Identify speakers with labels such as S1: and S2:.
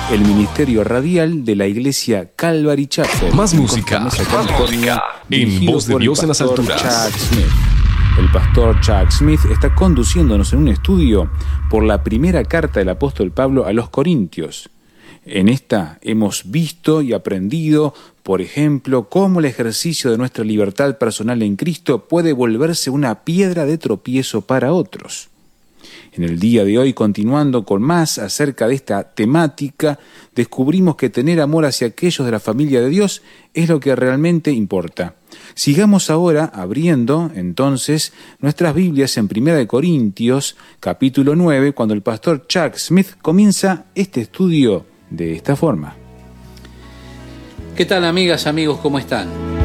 S1: el ministerio radial de la iglesia Calvary Chapel.
S2: Más música, en Voz de Dios en las alturas.
S1: Chuck Smith. El pastor Chuck Smith está conduciéndonos en un estudio por la primera carta del apóstol Pablo a los Corintios. En esta hemos visto y aprendido, por ejemplo, cómo el ejercicio de nuestra libertad personal en Cristo puede volverse una piedra de tropiezo para otros. En el día de hoy, continuando con más acerca de esta temática, descubrimos que tener amor hacia aquellos de la familia de Dios es lo que realmente importa. Sigamos ahora abriendo, entonces, nuestras Biblias en 1 Corintios, capítulo 9, cuando el pastor Chuck Smith comienza este estudio de esta forma.
S3: ¿Qué tal, amigas, amigos? ¿Cómo están?